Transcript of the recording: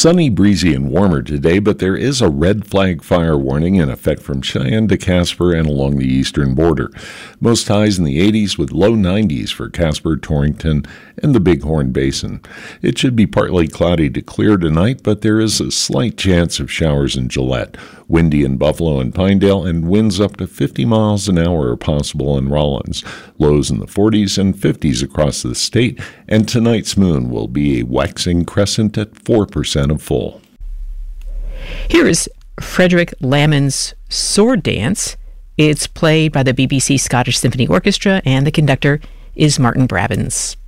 Sunny, breezy, and warmer today, but there is a red flag fire warning in effect from Cheyenne to Casper and along the eastern border. Most highs in the 80s with low 90s for Casper, Torrington, and the Bighorn Basin. It should be partly cloudy to clear tonight, but there is a slight chance of showers in Gillette. Windy in Buffalo and Pinedale, and winds up to 50 miles an hour are possible in Rollins. Lows in the 40s and 50s across the state, and tonight's moon will be a waxing crescent at 4% of full. Here is Frederick Lamon's Sword Dance. It's played by the BBC Scottish Symphony Orchestra, and the conductor is Martin Brabbins.